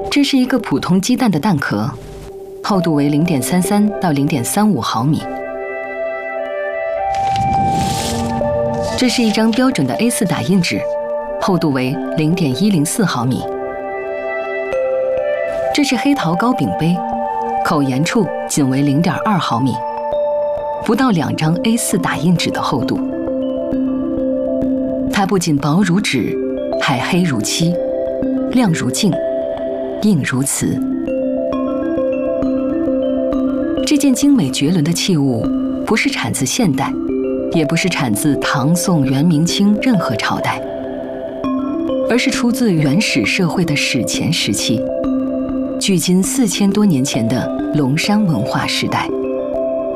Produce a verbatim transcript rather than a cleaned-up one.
这是一个普通鸡蛋的蛋壳，厚度为零点三三到零点三五毫米。这是一张标准的 A 四 打印纸，厚度为零点一零四毫米。这是黑陶高柄杯，口沿处仅为零点二毫米，不到两张 A 四 打印纸的厚度。它不仅薄如纸，还黑如漆，亮如镜，硬如瓷。这件精美绝伦的器物，不是产自现代，也不是产自唐宋元明清任何朝代，而是出自原始社会的史前时期，距今四千多年前的龙山文化时代。